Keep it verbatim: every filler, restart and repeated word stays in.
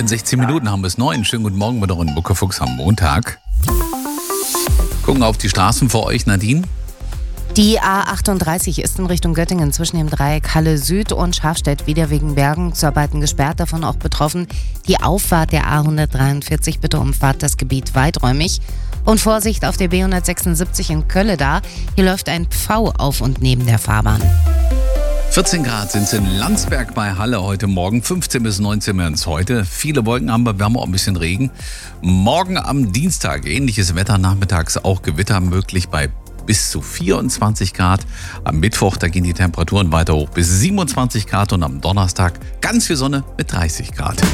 In sechzehn Minuten haben wir es neun. Schönen guten Morgen, wieder in Buckefuchs am Montag. Gucken auf die Straßen vor euch, Nadine. Die A achtunddreißig ist in Richtung Göttingen zwischen dem Dreieck Halle Süd und Schafstedt wieder wegen Bergungsarbeiten gesperrt, davon auch betroffen. Die Auffahrt der A hundertdreiundvierzig, bitte umfahrt das Gebiet weiträumig. Und Vorsicht auf der B hundertsechsundsiebzig in Kölleda, hier läuft ein Pfau auf und neben der Fahrbahn. vierzehn Grad sind es in Landsberg bei Halle heute Morgen, fünfzehn bis neunzehn werden es heute. Viele Wolken haben wir, wir haben auch ein bisschen Regen. Morgen am Dienstag ähnliches Wetter, nachmittags auch Gewitter möglich bei bis zu vierundzwanzig Grad. Am Mittwoch, da gehen die Temperaturen weiter hoch bis siebenundzwanzig Grad und am Donnerstag ganz viel Sonne mit dreißig Grad.